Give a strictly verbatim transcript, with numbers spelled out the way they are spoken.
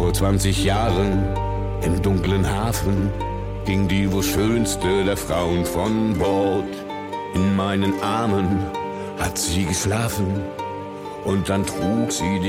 Vor zwanzig Jahren im dunklen Hafen ging die wohl schönste der Frauen von Bord. In meinen Armen hat sie geschlafen und dann trug sie dich